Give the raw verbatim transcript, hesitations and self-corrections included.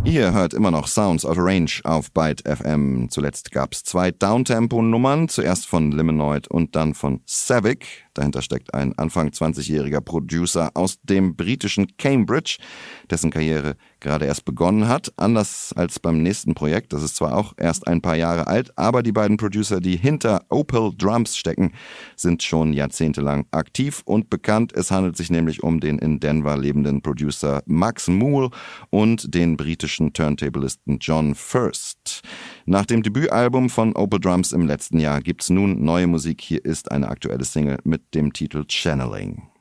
Ihr hört immer noch Sounds Out of Range auf Byte F M. Zuletzt gab es zwei Downtempo-Nummern, zuerst von Liminoid und dann von Savick. Dahinter steckt ein Anfang zwanzigjähriger Producer aus dem britischen Cambridge, dessen Karriere gerade erst begonnen hat. Anders als beim nächsten Projekt, das ist zwar auch erst ein paar Jahre alt, aber die beiden Producer, die hinter Opal Drums stecken, sind schon jahrzehntelang aktiv und bekannt. Es handelt sich nämlich um den in Denver lebenden Producer Max Moole und den britischen Turntablisten John First. Nach dem Debütalbum von Opal Drums im letzten Jahr gibt's nun neue Musik. Hier ist eine aktuelle Single mit dem Titel Channeling.